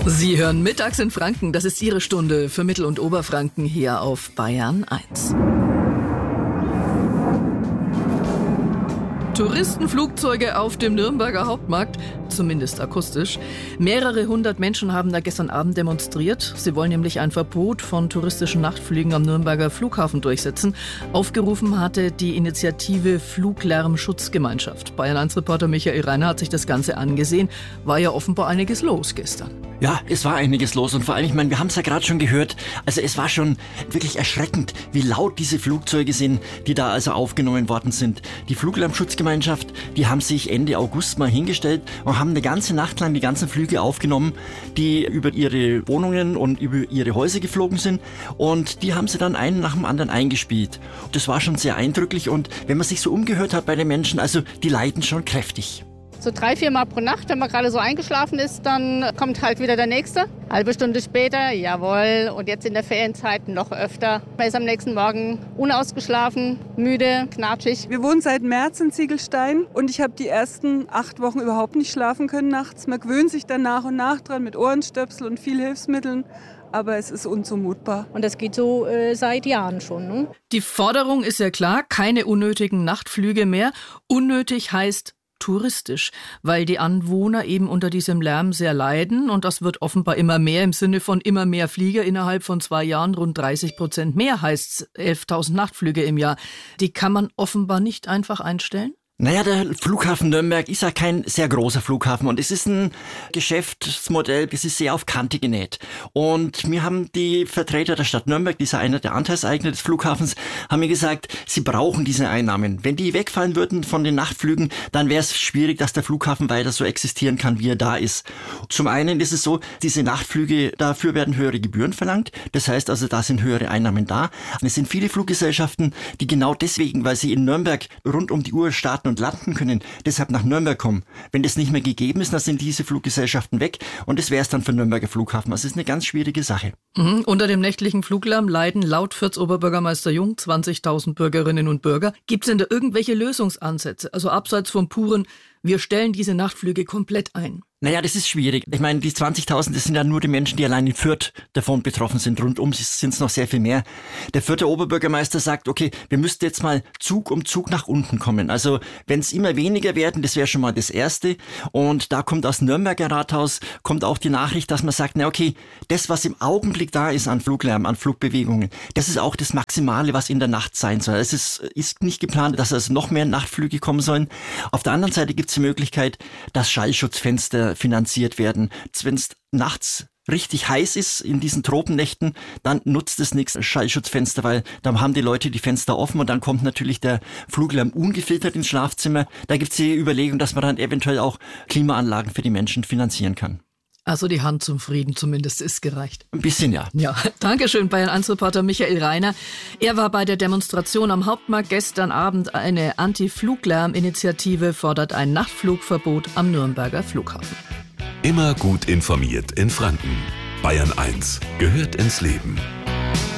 Sie hören mittags in Franken. Das ist Ihre Stunde für Mittel- und Oberfranken hier auf Bayern 1. Touristenflugzeuge auf dem Nürnberger Hauptmarkt, zumindest akustisch. Mehrere hundert Menschen haben da gestern Abend demonstriert. Sie wollen nämlich ein Verbot von touristischen Nachtflügen am Nürnberger Flughafen durchsetzen. Aufgerufen hatte die Initiative Fluglärmschutzgemeinschaft. Bayern 1-Reporter Michael Reiner hat sich das Ganze angesehen. War ja offenbar einiges los gestern. Ja, es war einiges los und vor allem, ich meine, wir haben es ja gerade schon gehört, also es war schon wirklich erschreckend, wie laut diese Flugzeuge sind, die da also aufgenommen worden sind. Die Fluglärmschutzgemeinschaft, die haben sich Ende August mal hingestellt und haben eine ganze Nacht lang die ganzen Flüge aufgenommen, die über ihre Wohnungen und über ihre Häuser geflogen sind, und die haben sie dann einen nach dem anderen eingespielt. Das war schon sehr eindrücklich, und wenn man sich so umgehört hat bei den Menschen, also die leiden schon kräftig. So 3-4 Mal pro Nacht, wenn man gerade so eingeschlafen ist, dann kommt halt wieder der Nächste. Halbe Stunde später, jawohl, und jetzt in der Ferienzeit noch öfter. Man ist am nächsten Morgen unausgeschlafen, müde, knatschig. Wir wohnen seit März in Ziegelstein und ich habe die ersten 8 Wochen überhaupt nicht schlafen können nachts. Man gewöhnt sich dann nach und nach dran mit Ohrenstöpsel und viel Hilfsmitteln. Aber es ist unzumutbar. Und das geht so seit Jahren schon. Ne? Die Forderung ist ja klar, keine unnötigen Nachtflüge mehr. Unnötig heißt touristisch, weil die Anwohner eben unter diesem Lärm sehr leiden, und das wird offenbar immer mehr im Sinne von immer mehr Flieger. Innerhalb von 2 Jahren rund 30% mehr, heißt 11.000 Nachtflüge im Jahr. Die kann man offenbar nicht einfach einstellen? Naja, der Flughafen Nürnberg ist ja kein sehr großer Flughafen, und es ist ein Geschäftsmodell, das ist sehr auf Kante genäht. Und mir haben die Vertreter der Stadt Nürnberg, die ist ja einer der Anteilseigner des Flughafens, haben mir gesagt, sie brauchen diese Einnahmen. Wenn die wegfallen würden von den Nachtflügen, dann wäre es schwierig, dass der Flughafen weiter so existieren kann, wie er da ist. Zum einen ist es so, diese Nachtflüge, dafür werden höhere Gebühren verlangt. Das heißt also, da sind höhere Einnahmen da. Es sind viele Fluggesellschaften, die genau deswegen, weil sie in Nürnberg rund um die Uhr starten und landen können, deshalb nach Nürnberg kommen. Wenn das nicht mehr gegeben ist, dann sind diese Fluggesellschaften weg, und das wäre es dann für Nürnberger Flughafen. Das ist eine ganz schwierige Sache. Unter dem nächtlichen Fluglärm leiden laut Fürth-Oberbürgermeister Jung 20.000 Bürgerinnen und Bürger. Gibt es denn da irgendwelche Lösungsansätze? Also abseits vom puren, wir stellen diese Nachtflüge komplett ein? Naja, das ist schwierig. Ich meine, die 20.000, das sind ja nur die Menschen, die allein in Fürth davon betroffen sind. Rundum sind es noch sehr viel mehr. Der Fürther Oberbürgermeister sagt, okay, wir müssten jetzt mal Zug um Zug nach unten kommen. Also wenn es immer weniger werden, das wäre schon mal das Erste. Und da kommt aus Nürnberger Rathaus, kommt auch die Nachricht, dass man sagt, na okay, das, was im Augenblick da ist an Fluglärm, an Flugbewegungen, das ist auch das Maximale, was in der Nacht sein soll. Es ist nicht geplant, dass also noch mehr Nachtflüge kommen sollen. Auf der anderen Seite gibt es die Möglichkeit, dass Schallschutzfenster finanziert werden. Wenn es nachts richtig heiß ist in diesen Tropennächten, dann nutzt es nichts, Schallschutzfenster, weil dann haben die Leute die Fenster offen, und dann kommt natürlich der Fluglärm ungefiltert ins Schlafzimmer. Da gibt es die Überlegung, dass man dann eventuell auch Klimaanlagen für die Menschen finanzieren kann. Also die Hand zum Frieden zumindest ist gereicht. Ein bisschen, ja. Ja, Dankeschön, Bayern 1-Reporter Michael Reiner. Er war bei der Demonstration am Hauptmarkt gestern Abend. Eine Anti-Fluglärm-Initiative fordert ein Nachtflugverbot am Nürnberger Flughafen. Immer gut informiert in Franken. Bayern 1 gehört ins Leben.